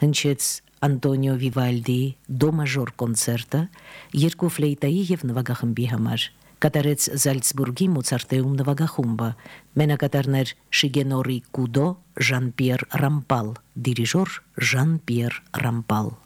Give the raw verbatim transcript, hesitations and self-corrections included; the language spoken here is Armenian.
հնչեց Անտոնիո Վիվալդի դո մաժոր կոնցերտը երկու ֆլեյտայի եւ նվագախմբի համար։ Կատարեց Զալցբուրգի Մոցարտեում նվագախումբը, մենակատարներ Շիգենորի Կուդո, Ժան-Պիեր Ռամպալ, դիրիժոր Ժան-Պիեր Ռամպալ։